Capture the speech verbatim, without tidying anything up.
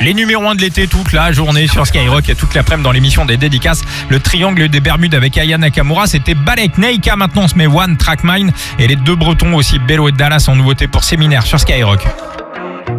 Les numéros un de l'été toute la journée sur Skyrock et toute l'après-midi dans l'émission des dédicaces. Le triangle des Bermudes avec Aya Nakamura, c'était Balek. Neika maintenant on se met One Track Mine et les deux Bretons aussi, Bello et Dallas en nouveauté pour Séminaire sur Skyrock.